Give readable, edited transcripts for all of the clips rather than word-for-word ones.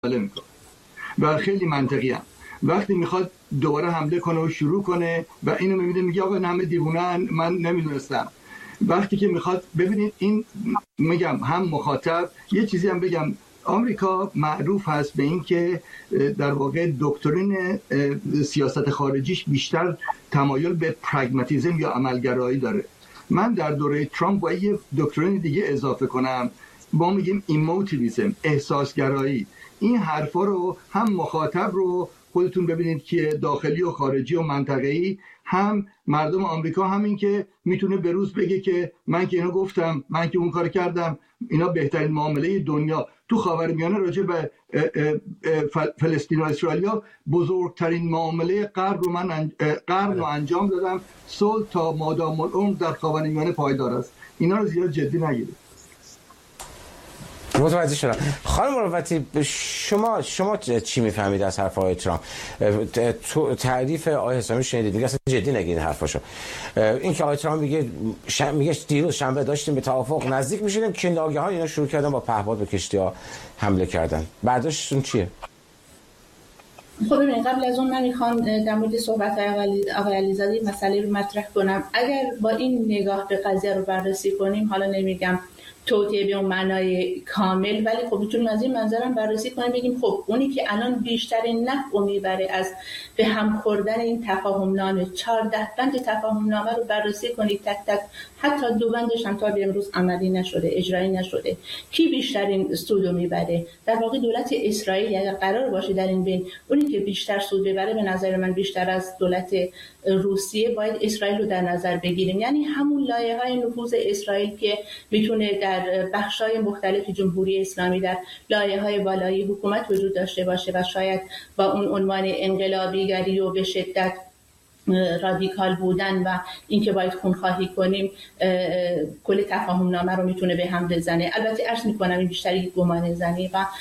میکنه و خیلی منطقی هم. وقتی میخواد دوباره حمله کنه و شروع کنه و اینو میبینه میگه آقا همه دیوونن، من نمیدونستم. وقتی که میخواد ببینید این، میگم هم مخاطب، یه چیزی هم بگم، آمریکا معروف هست به این که در واقع دکترین سیاست خارجیش بیشتر تمایل به پرگماتیزم یا عملگرایی داره. من در دوره ترامپ باید یه دکترین دیگه اضافه کنم، ما میگیم ایموتیویسم، احساسگرایی. این حرفا رو هم مخاطب رو خودتون ببینید که داخلی و خارجی و منطقه‌ای، هم مردم آمریکا همین که میتونه به روز بگه که من که اینو گفتم، من که اون کار کردم، اینا بهترین معامله دنیا تو خاورمیانه راجع به فلسطین و اسرائیل بزرگترین معامله قرن رو انجام دادم، صلح تا مادام العمر در خاورمیانه پایدار است. اینا رو زیاد جدی نگیرید. متوجه شدم. خانم مروتی، شما چی میفهمید از حرف آقای ترامپ؟ تعریف آقای حسامی شنیدید، میگه اصلا جدی نگیرید حرفاشو. این که آقای ترامپ میگه دیروز شنبه داشتیم به توافق نزدیک میشیم که ناگهان اینا شروع کردن با پهپاد به کشتی‌ها حمله کردن. برداشتتون چیه؟ خب ببینید، قبل از اون من میخوام در مورد صحبت آقای علیزاده مسئله رو مطرح کنم. اگر با این نگاه به قضیه رو بررسی کنیم، حالا نمیگم توطئه به اون معنای کامل، ولی خب میتونیم از این منظرم بررسی کنیم، بگیم خب اونی که الان بیشترین نفع میبره از به هم خوردن این تفاهمنامه، 14 بند تفاهمنامه رو بررسی کنید تک تک، حتی 2 بندش هم تا به امروز عملی نشده، اجرایی نشده، کی بیشترین سود میبره؟ در واقع دولت اسرائیل. اگر قرار باشه در این بین اونی که بیشتر سود ببره، به نظر من بیشتر از دولت روسیه، باید اسرائیل رو در نظر بگیریم. یعنی همون لایه‌های نفوذ اسرائیل که میتونه در بخش‌های مختلف جمهوری اسلامی در لایه‌های بالایی حکومت وجود داشته باشه و شاید با اون عنوان انقلابیگری و به شدت رادیکال بودن و اینکه باید خونخواهی کنیم کل تفاهمنامه رو میتونه به هم بزنه. البته عرض میکنم این بیشتری گمان زنی و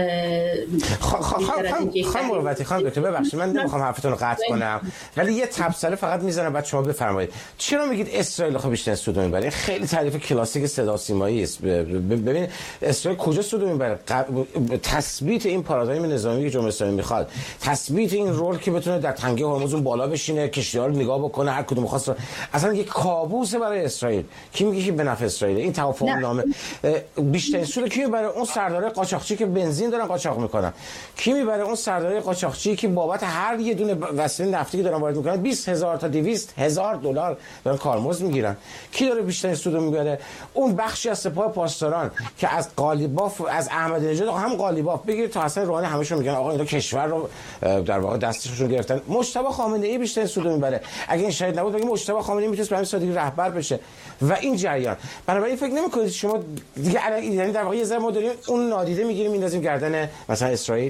خانم مروتی، خانم دکتر ببخشید من نمیخوام حرفتون رو قطع کنم، ولی یه تبصره فقط میزنم بعد شما بفرمایید. چرا میگید اسرائیل خب بیشتر سود میبره؟ خیلی تعریف کلاسیک صدا سیمایی است. ببین اسرائیل کجا سود میبره؟ تثبیت این پارادایم نظامی که جمهوری اسلامی میخواد، تثبیت این رول که بتونه در تنگه هرمز بالا بشینه، کشتی‌ها رو نگاه بکنه، هر کدوم خواست رو. اصلا یک کابوسه برای اسرائیل. کی میگه که به نفع اسرائیل این توافقنامه؟ بیشتر سود کی میبره؟ اون سردارای قاچاقچی که بنزین دارن قاچاق میکنن. کی میبره؟ اون سردارای قاچاقچی که بابت هر یه دونه وسیله نفتی که دارن وارد میکنن 20000 تا 200000 دلار دارن کارمزد میگیرن. کی داره بیشتر سود میبره؟ اون بخشی از سپاه پاسداران که از قالیباف، از احمدی نژاد، هم قالیباف بگیر تا حسن روحانی، همشون میگن آقا اینا کشور رو در واقع دستشون گرفتن. مجتبی خامنه ای بیشتر سود میبره. اگه این شاید نبود بگیم مجتبی خامنه ای میتونه به همین سادگی رهبر بشه و این جریان. بنابراین فکر نمی‌کنید شما دیگه یعنی در واقع یه ذره ما داریم اون نادیده میگیریم میندازیم گردن مثلا اسرائیل؟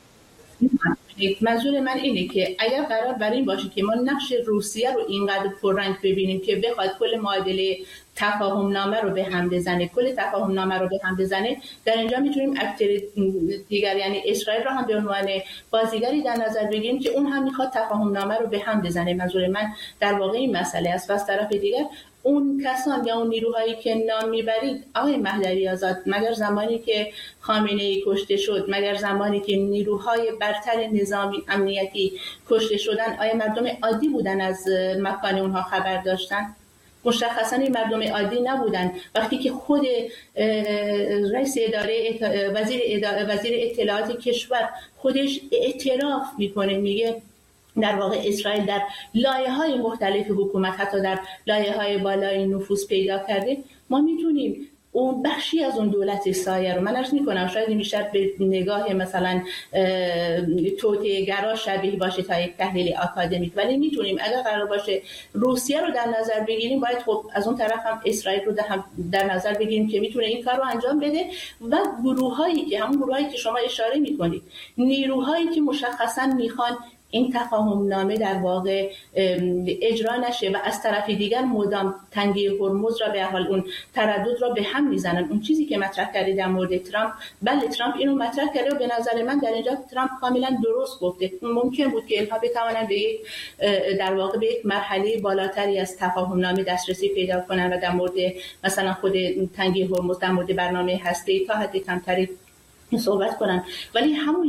منظور من اینه که اگر قرار بر این باشه که ما نقش روسیه رو اینقدر پررنگ ببینیم که بخواد کل معادله تفاهمنامه رو به هم بزنه، کل تفاهمنامه رو به هم بزنه، در اینجا میتونیم اکتر دیگر یعنی اسرائیل رو هم به عنوان بازیگری در نظر بگیریم که اون هم میخواد تفاهمنامه رو به هم بزنه. منظور من در واقع این مسئله است. و از طرف دیگر اون کسان یا اون نیروهایی که نام میبرید آقای مهدوی آزاد، مگر زمانی که خامنه ای کشته شد، مگر زمانی که نیروهای برتر نظامی امنیتی کشته شدن، آیا مردم عادی بودن از مکان اونها خبر داشتن؟ مشخصا این مردم عادی نبودن. وقتی که خود رئیس اداره وزیر اطلاعات کشور خودش اعتراف میکنه، میگه در واقع اسرائیل در لایه‌های مختلف حکومت، حتی در لایه‌های بالای نفوذ پیدا کرده، ما میتونیم اون بخشی از اون دولت سایه رو، من عرض میکنم شاید این بیشتر به نگاه مثلا توطئه‌گرا شبیه باشه تا یک تحلیل آکادمیک، ولی میتونیم اگر قرار باشه روسیه رو در نظر بگیریم، باید خب از اون طرف هم اسرائیل رو در نظر بگیریم که میتونه این کار رو انجام بده و گروهایی که همون گروهایی که شما اشاره میکنید، نیروهایی که مشخصا میخوان این تفاهمنامه در واقع اجرا نشه و از طرف دیگر مدام تنگه هرمز را به حال اون تردد را به هم میزنن. اون چیزی که مطرح کرده در مورد ترامپ، بله ترامپ اینو مطرح کرده و به نظر من در اینجا ترامپ کاملا درست گفته. ممکن بود که اینها بتوانند به یک در واقع به یک مرحله بالاتری از تفاهمنامه دسترسی پیدا کنن و در مورد مثلا خود تنگه هرمز، در مورد برنامه هسته‌ای تا حد کمتری صحبت کنن، ولی همون